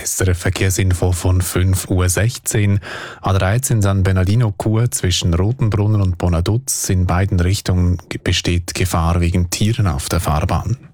SRF Verkehrsinfo von 5:16 Uhr. A13 San Bernardino-Chur zwischen Rotenbrunnen und Bonaduz in beiden Richtungen besteht Gefahr wegen Tieren auf der Fahrbahn.